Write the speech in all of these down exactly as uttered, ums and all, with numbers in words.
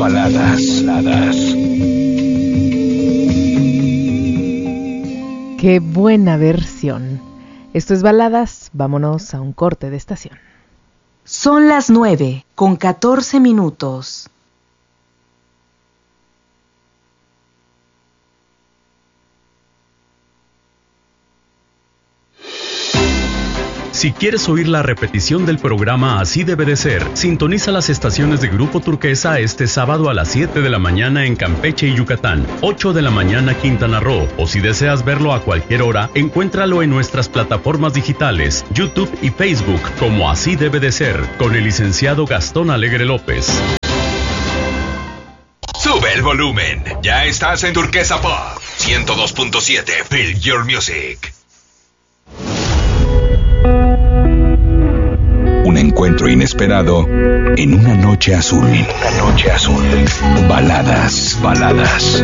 baladas. baladas. Qué buena versión. Esto es Baladas, vámonos a un corte de estación. Son las nueve, con catorce minutos. Si quieres oír la repetición del programa Así Debe de Ser, sintoniza las estaciones de Grupo Turquesa este sábado a las siete de la mañana en Campeche y Yucatán, ocho de la mañana Quintana Roo, o si deseas verlo a cualquier hora, encuéntralo en nuestras plataformas digitales, YouTube y Facebook, como Así Debe de Ser, con el licenciado Gastón Alegre López. Sube el volumen, ya estás en Turquesa Pop ciento dos punto siete, Feel Your Music. Un encuentro inesperado en una noche azul. En una noche azul. Baladas, baladas.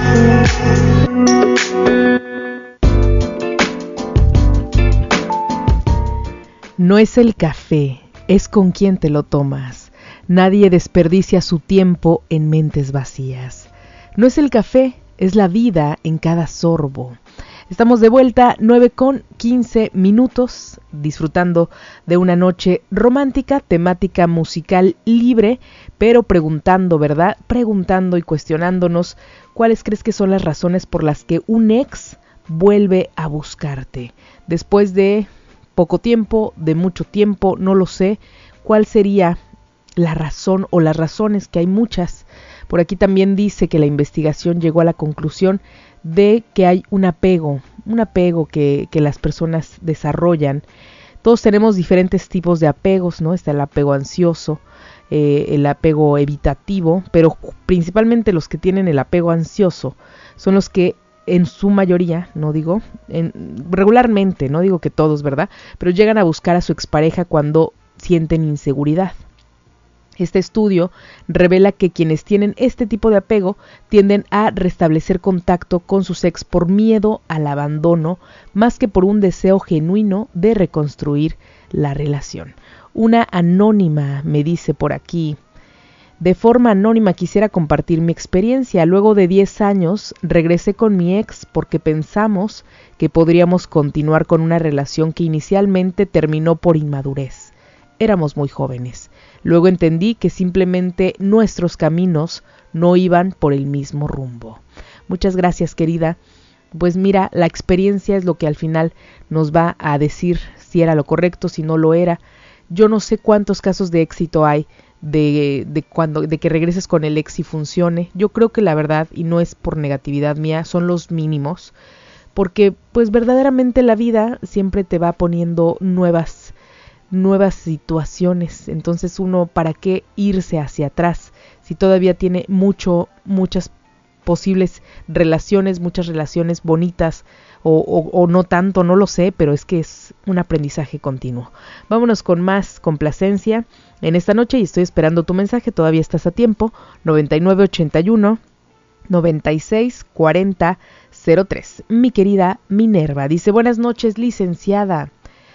No es el café, es con quien te lo tomas. Nadie desperdicia su tiempo en mentes vacías. No es el café, es la vida en cada sorbo. Estamos de vuelta, nueve con quince minutos, disfrutando de una noche romántica, temática musical libre, pero preguntando, ¿verdad? Preguntando y cuestionándonos cuáles crees que son las razones por las que un ex vuelve a buscarte. Después de poco tiempo, de mucho tiempo, no lo sé, cuál sería la razón o las razones, que hay muchas. Por aquí también dice que la investigación llegó a la conclusión de que hay un apego, un apego que, que las personas desarrollan. Todos tenemos diferentes tipos de apegos, ¿no? Está el apego ansioso, eh, el apego evitativo, pero principalmente los que tienen el apego ansioso son los que en su mayoría, no digo, en, regularmente, no digo que todos, ¿verdad? Pero llegan a buscar a su expareja cuando sienten inseguridad. Este estudio revela que quienes tienen este tipo de apego tienden a restablecer contacto con sus ex por miedo al abandono, más que por un deseo genuino de reconstruir la relación. Una anónima me dice por aquí: de forma anónima quisiera compartir mi experiencia. Luego de diez años regresé con mi ex porque pensamos que podríamos continuar con una relación que inicialmente terminó por inmadurez. Éramos muy jóvenes. Luego entendí que simplemente nuestros caminos no iban por el mismo rumbo. Muchas gracias, querida. Pues mira, la experiencia es lo que al final nos va a decir si era lo correcto, si no lo era. Yo no sé cuántos casos de éxito hay de, de, cuando, de que regreses con el ex y funcione. Yo creo que la verdad, y no es por negatividad mía, son los mínimos. Porque pues verdaderamente la vida siempre te va poniendo nuevas nuevas situaciones. Entonces uno, ¿para qué irse hacia atrás si todavía tiene mucho, muchas posibles relaciones, muchas relaciones bonitas o, o, o no tanto, no lo sé, pero es que es un aprendizaje continuo. Vámonos con más complacencia en esta noche y estoy esperando tu mensaje, todavía estás a tiempo. Noventa y nueve ochenta y uno noventa y seis cuarenta cero tres. Mi querida Minerva dice: buenas noches, licenciada.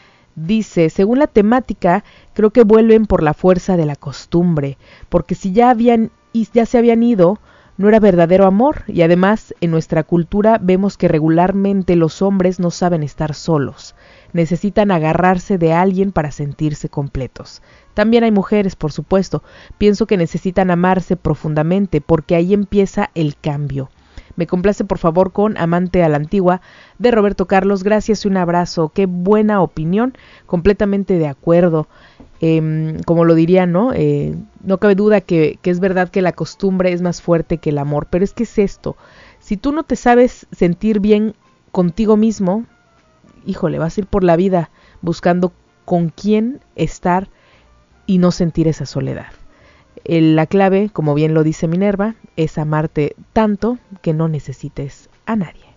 Dice, según la temática, creo que vuelven por la fuerza de la costumbre, porque si ya habían y ya se habían ido, no era verdadero amor, y además en nuestra cultura vemos que regularmente los hombres no saben estar solos, necesitan agarrarse de alguien para sentirse completos. También hay mujeres, por supuesto, pienso que necesitan amarse profundamente, porque ahí empieza el cambio. Me complace por favor con Amante a la Antigua de Roberto Carlos. Gracias y un abrazo. Qué buena opinión. Completamente de acuerdo. Eh, como lo diría, ¿no? Eh, no cabe duda que, que es verdad que la costumbre es más fuerte que el amor. Pero es que es esto. Si tú no te sabes sentir bien contigo mismo, híjole, vas a ir por la vida buscando con quién estar y no sentir esa soledad. La clave, como bien lo dice Minerva, es amarte tanto que no necesites a nadie.